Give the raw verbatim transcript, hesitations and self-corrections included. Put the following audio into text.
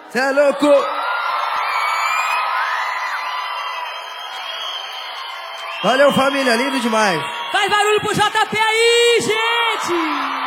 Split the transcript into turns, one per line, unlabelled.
Cê é louco! Valeu, família, lindo demais!
Faz barulho pro J P aí, gente!